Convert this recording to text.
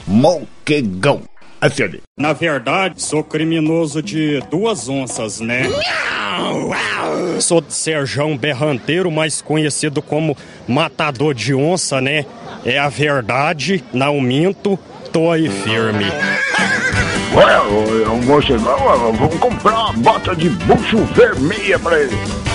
Moquegão. Acione. Na verdade, sou criminoso de 2 onças, né? Sou Serjão Berranteiro, mais conhecido como Matador de Onça, né? É a verdade, não minto, tô aí firme. Ué, o Moquegão, vamos comprar uma bota de bucho vermelha pra ele.